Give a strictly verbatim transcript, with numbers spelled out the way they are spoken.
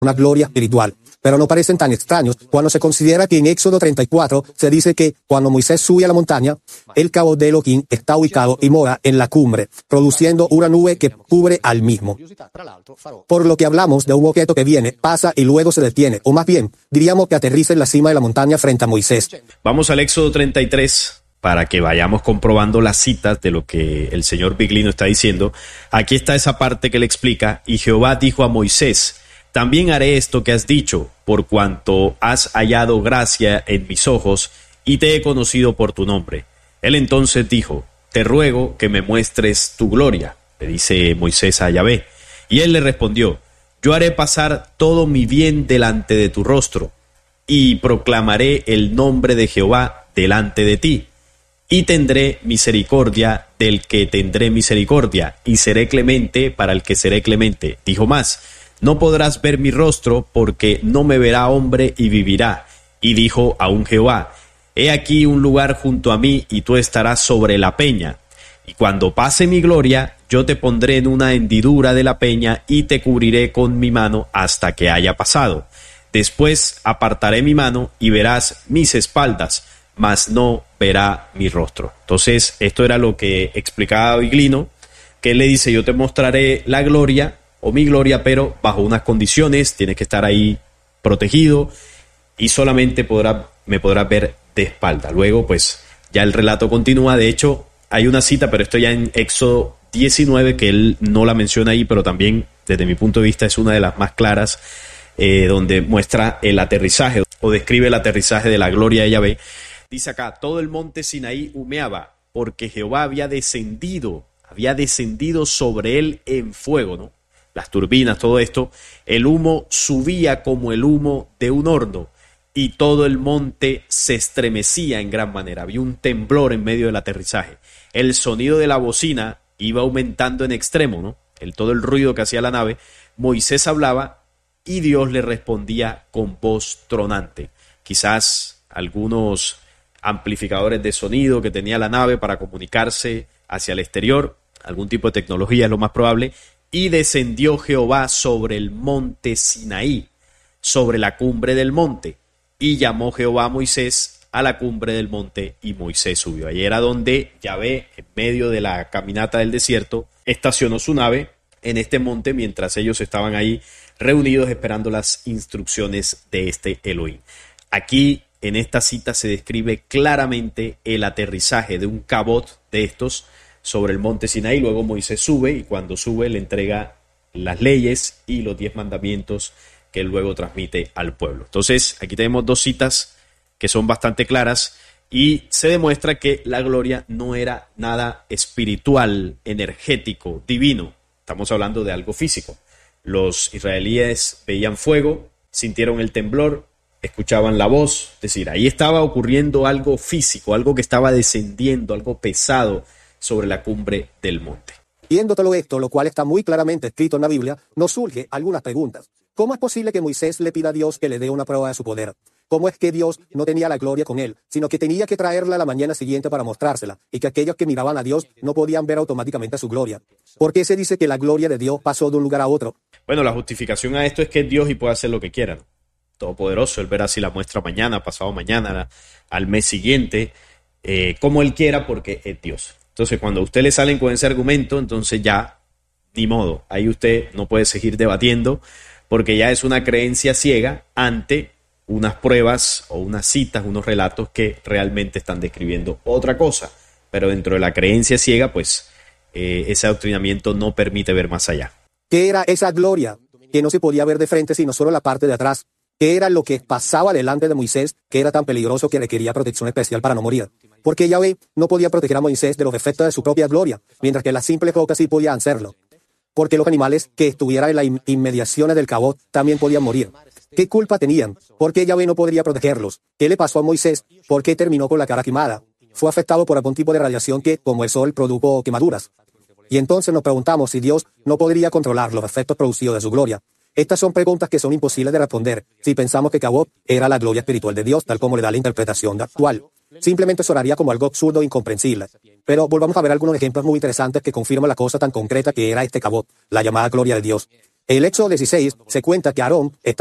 una gloria espiritual, pero no parecen tan extraños cuando se considera que en Éxodo treinta y cuatro se dice que cuando Moisés sube a la montaña, el Kabod de Elohim está ubicado y mora en la cumbre, produciendo una nube que cubre al mismo. Por lo que hablamos de un objeto que viene, pasa y luego se detiene, o más bien, diríamos que aterriza en la cima de la montaña frente a Moisés. Vamos al Éxodo treinta y tres para que vayamos comprobando las citas de lo que el señor Biglino está diciendo. Aquí está esa parte que le explica: y Jehová dijo a Moisés: también haré esto que has dicho, por cuanto has hallado gracia en mis ojos, y te he conocido por tu nombre. Él entonces dijo: te ruego que me muestres tu gloria, le dice Moisés a Yahvé. Y él le respondió: yo haré pasar todo mi bien delante de tu rostro, y proclamaré el nombre de Jehová delante de ti. Y tendré misericordia del que tendré misericordia, y seré clemente para el que seré clemente. Dijo más: no podrás ver mi rostro, porque no me verá hombre y vivirá. Y dijo aún Jehová: he aquí un lugar junto a mí, y tú estarás sobre la peña. Y cuando pase mi gloria, yo te pondré en una hendidura de la peña, y te cubriré con mi mano hasta que haya pasado. Después apartaré mi mano, y verás mis espaldas, mas no verá mi rostro. Entonces, esto era lo que explicaba Biglino, que él le dice: yo te mostraré la gloria, o mi gloria, pero bajo unas condiciones. Tienes que estar ahí protegido, y solamente podrá, me podrás ver de espalda. Luego, pues, ya el relato continúa. De hecho, hay una cita, pero esto ya en Éxodo diecinueve, que él no la menciona ahí, pero también, desde mi punto de vista, es una de las más claras, eh, donde muestra el aterrizaje, o describe el aterrizaje de la gloria de Yahvé. Dice acá: todo el monte Sinaí humeaba, porque Jehová había descendido, había descendido sobre él en fuego, ¿no? Las turbinas, todo esto. El humo subía como el humo de un horno, y todo el monte se estremecía en gran manera. Había un temblor en medio del aterrizaje. El sonido de la bocina iba aumentando en extremo, ¿no? El, todo el ruido que hacía la nave. Moisés hablaba y Dios le respondía con voz tronante. Quizás algunos amplificadores de sonido que tenía la nave para comunicarse hacia el exterior, algún tipo de tecnología es lo más probable. Y descendió Jehová sobre el monte Sinaí, sobre la cumbre del monte, y llamó Jehová a Moisés a la cumbre del monte, y Moisés subió. Allí era donde Yahvé, en medio de la caminata del desierto, estacionó su nave en este monte, mientras ellos estaban ahí reunidos esperando las instrucciones de este Elohim. Aquí, en esta cita, se describe claramente el aterrizaje de un Kabod de estos sobre el monte Sinaí. Luego Moisés sube, y cuando sube le entrega las leyes y los diez mandamientos que él luego transmite al pueblo. Entonces, aquí tenemos dos citas que son bastante claras, y se demuestra que la gloria no era nada espiritual, energético, divino. Estamos hablando de algo físico. Los israelíes veían fuego, sintieron el temblor, escuchaban la voz. Es decir, ahí estaba ocurriendo algo físico, algo que estaba descendiendo, algo pesado sobre la cumbre del monte. Viendo todo esto, lo cual está muy claramente escrito en la Biblia, nos surge algunas preguntas. ¿Cómo es posible que Moisés le pida a Dios que le dé una prueba de su poder? ¿Cómo es que Dios no tenía la gloria con él, sino que tenía que traerla la mañana siguiente para mostrársela, y que aquellos que miraban a Dios no podían ver automáticamente su gloria? ¿Por qué se dice que la gloria de Dios pasó de un lugar a otro? Bueno, la justificación a esto es que es Dios y puede hacer lo que quiera, ¿no? Todopoderoso. Él verá si la muestra mañana, pasado mañana, al mes siguiente, eh, como él quiera, porque es Dios. Entonces, cuando a usted le salen con ese argumento, entonces ya, ni modo, ahí usted no puede seguir debatiendo, porque ya es una creencia ciega ante unas pruebas o unas citas, unos relatos que realmente están describiendo otra cosa. Pero dentro de la creencia ciega, pues, eh, ese adoctrinamiento no permite ver más allá. ¿Qué era esa gloria que no se podía ver de frente, sino solo la parte de atrás? ¿Qué era lo que pasaba delante de Moisés, que era tan peligroso que requería protección especial para no morir? Porque Yahvé no podía proteger a Moisés de los efectos de su propia gloria, mientras que las simples rocas sí podían hacerlo. Porque los animales que estuvieran en las in- inmediaciones del Kabod también podían morir. ¿Qué culpa tenían? ¿Por qué Yahvé no podría protegerlos? ¿Qué le pasó a Moisés? ¿Por qué terminó con la cara quemada? Fue afectado por algún tipo de radiación que, como el sol, produjo quemaduras. Y entonces nos preguntamos si Dios no podría controlar los efectos producidos de su gloria. Estas son preguntas que son imposibles de responder si pensamos que Kabod era la gloria espiritual de Dios, tal como le da la interpretación actual. Simplemente sonaría como algo absurdo e incomprensible. Pero volvamos a ver algunos ejemplos muy interesantes que confirman la cosa tan concreta que era este Kabod, la llamada gloria de Dios. En el Éxodo dieciséis se cuenta que Aarón está